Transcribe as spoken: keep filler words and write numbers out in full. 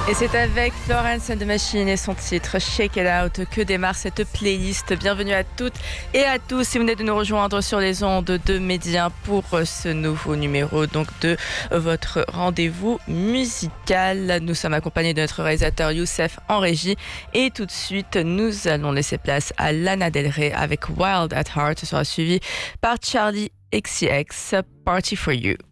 Et c'est avec Florence and the Machine et son titre Shake It Out que démarre cette playlist. Bienvenue à toutes et à tous si vous venez de nous rejoindre sur les ondes de Média pour ce nouveau numéro donc de votre rendez-vous musical. Nous sommes accompagnés de notre réalisateur Youssef en régie et tout de suite nous allons laisser place à Lana Del Rey avec Wild at Heart. Ce sera suivi par Charlie X C X, Party for You.